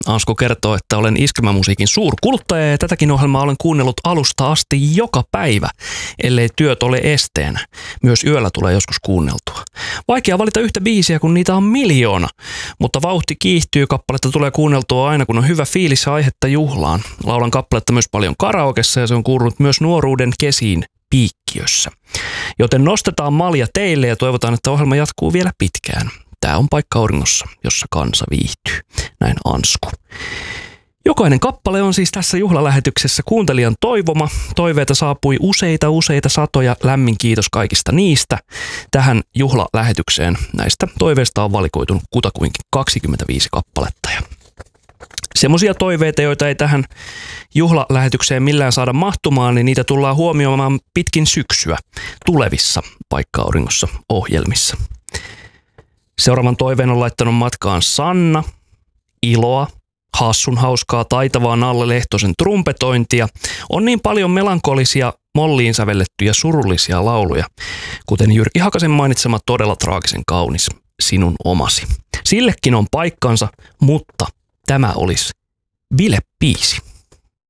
Ansku kertoo, että olen iskelmämusiikin suurkuluttaja ja tätäkin ohjelmaa olen kuunnellut alusta asti joka päivä, ellei työt ole esteenä. Myös yöllä tulee joskus kuunneltua. Vaikea valita yhtä biisiä, kun niitä on miljoona, mutta vauhti kiihtyy, kappaletta tulee kuunneltua aina, kun on hyvä fiilis ja aihetta juhlaan. Laulan kappaletta myös paljon karaokessa ja se on kuulunut myös nuoruuden kesiin piikkiössä. Joten nostetaan malja teille ja toivotaan, että ohjelma jatkuu vielä pitkään. Tää on paikka auringossa, jossa kansa viihtyy. Näin Ansku. Jokainen kappale on siis tässä juhlalähetyksessä kuuntelijan toivoma. Toiveita saapui useita satoja. Lämmin kiitos kaikista niistä. Tähän juhlalähetykseen näistä toiveista on valikoitunut kutakuinkin 25 kappaletta. Semmoisia toiveita, joita ei tähän juhlalähetykseen millään saada mahtumaan, niin niitä tullaan huomioimaan pitkin syksyä tulevissa Paikka auringossa -ohjelmissa. Seuraavan toiveen on laittanut matkaan Sanna, iloa, hassun hauskaa, taitavaa Nalle Lehtosen trumpetointia. On niin paljon melankolisia, molliin sävellettyjä surullisia lauluja, kuten Jyrki Hakasen mainitsema todella traagisen kaunis Sinun omasi. Sillekin on paikkansa, mutta tämä olisi bilebiisi.